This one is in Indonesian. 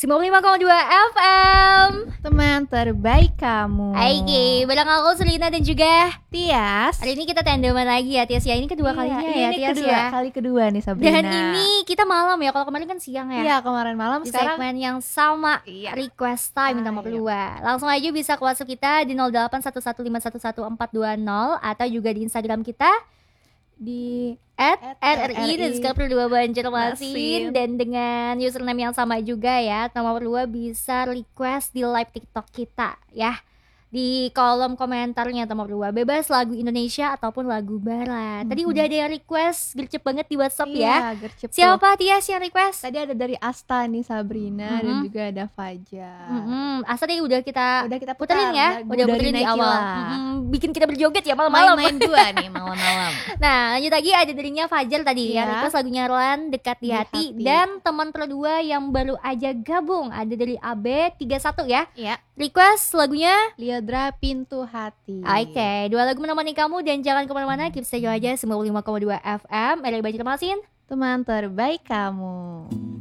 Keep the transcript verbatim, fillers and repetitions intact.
sembilan puluh lima koma dua F M, teman terbaik kamu. Aige, bareng aku Selina dan juga Tias. Hari ini kita tandeman lagi ya Tias ya. Ini kedua iya, kalinya ini ya ini Tias kedua, ya. kali kedua nih Sabrina. Dan ini kita malam ya. Kalau kemarin kan siang ya. Iya, kemarin malam. Di sekarang segmen yang sama, iya. request time Ah, nomor iya. dua. Langsung aja bisa ke WhatsApp kita di nol delapan satu satu lima satu satu empat dua nol atau juga di Instagram kita di at at R R I dan Skapro dua Banjarmasin, dan dengan username yang sama juga ya. Nomor dua bisa request di live TikTok kita ya. Di kolom komentarnya nomor dua, bebas lagu Indonesia ataupun lagu barat. Tadi Mhm. udah ada yang request, gercep banget di WhatsApp Iya, ya. gercep tuh. Siapa Tias yang request? Tadi ada dari Asta nih Sabrina dan Mhm. juga ada Fajar. Mm-mm. Asal tadi udah kita Udah kita putar, puterin ya, lagu udah dari puterin di Naikila. awal. Mm-mm. Bikin kita berjoget ya malam-malam. Main-main dua nih malam-malam. Nah, lanjut lagi ada darinya Fajar tadi yang Iya. request lagunya Ran Dekat di, Di hati. Hati. Dan teman kedua yang baru aja gabung ada dari A B tiga satu ya. Iya. Request lagunya Liodra Pintu Hati. Oke, dua lagu menemani kamu dan jangan kemana-mana. Keep stay aja sembilan puluh lima koma dua F M R R I Banjarmasin. Teman terbaik kamu.